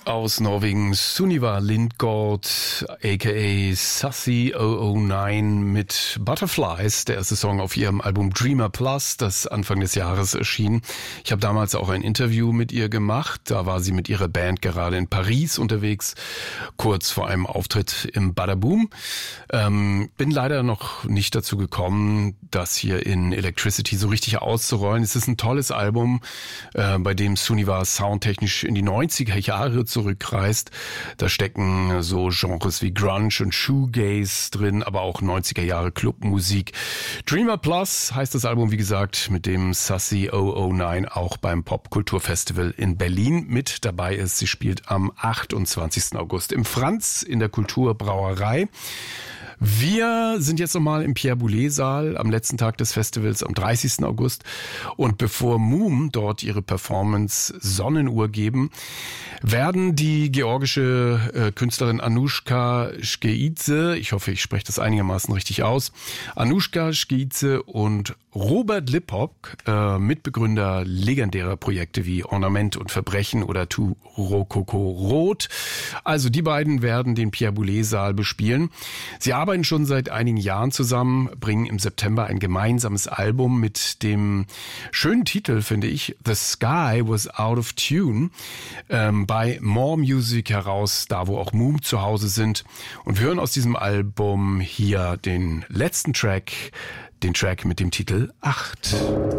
Aus Norwegen Sunniva Lindgård, aka Sassy 009 mit Butterflies, der erste Song auf ihrem Album Dreamer Plus, das Anfang des Jahres erschien. Ich habe damals auch ein Interview mit ihr gemacht, da war sie mit ihrer Band gerade in Paris unterwegs, kurz vor einem Auftritt im Badaboom. Bin leider noch nicht dazu gekommen, das hier in Electricity so richtig auszurollen. Es ist ein tolles Album, bei dem Sunniva soundtechnisch in die 90er Jahre zurückreist. Da stecken so Genres wie Grunge und Shoegaze drin, aber auch 90er Jahre Clubmusik. Dreamer Plus heißt das Album, wie gesagt, mit dem Sassy 009 auch beim Popkulturfestival in Berlin mit dabei ist. Sie spielt am 28. August im Franz in der Kulturbrauerei. Wir sind jetzt nochmal im Pierre-Boulez-Saal am letzten Tag des Festivals am 30. August. Und bevor Moom dort ihre Performance Sonnenuhr geben, werden die georgische Künstlerin Anushka Shkeidze, ich hoffe, ich spreche das einigermaßen richtig aus, Anushka Shkeidze und Robert Lippok, Mitbegründer legendärer Projekte wie Ornament und Verbrechen oder Tu Rokoko Rot. Also die beiden werden den Pierre-Boulez-Saal bespielen. Sie arbeiten schon seit einigen Jahren zusammen, bringen im September ein gemeinsames Album mit dem schönen Titel, finde ich, The Sky Was Out of Tune, bei More Music heraus, da wo auch Moom zu Hause sind. Und wir hören aus diesem Album hier den letzten Track, den Track mit dem Titel 8.